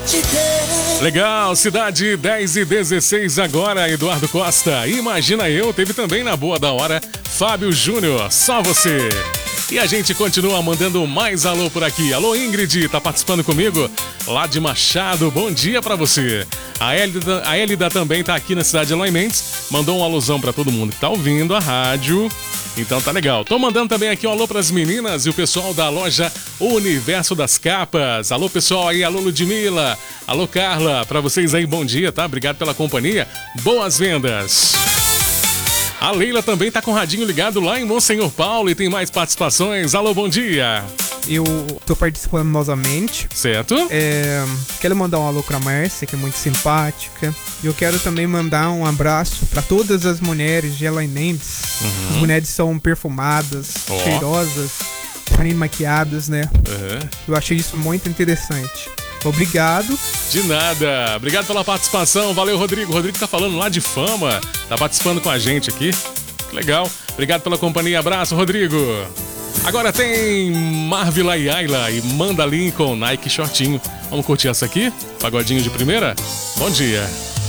Legal, cidade 10:16 agora, Eduardo Costa. Imagina eu, teve também na boa da hora, Fábio Júnior, só você. E a gente continua mandando mais alô por aqui. Alô, Ingrid, tá participando comigo? Lá de Machado, bom dia pra você. A Hélida também tá aqui na cidade de Eloy Mendes. Mandou um alusão pra todo mundo que tá ouvindo a rádio. Então tá legal. Tô mandando também aqui um alô pras meninas e o pessoal da loja Universo das Capas. Alô, pessoal aí, alô, Ludmila. Alô, Carla. Pra vocês aí, bom dia, tá? Obrigado pela companhia. Boas vendas. A Leila também tá com o radinho ligado lá em Monsenhor Paulo e tem mais participações. Alô, bom dia. Eu tô participando novamente. Certo. Quero mandar um alô pra Márcia, que é muito simpática. E eu quero também mandar um abraço pra todas as mulheres de Eloy Mendes. As mulheres são perfumadas, cheirosas, bem maquiadas, né? Eu achei isso muito interessante. Obrigado. De nada. Obrigado pela participação. Valeu, Rodrigo. Rodrigo tá falando lá de Fama. Tá participando com a gente aqui. Que legal. Obrigado pela companhia. Abraço, Rodrigo. Agora tem Marvila e Ayla e Manda Lincoln, Nike Shortinho. Vamos curtir essa aqui? Pagodinho de primeira? Bom dia.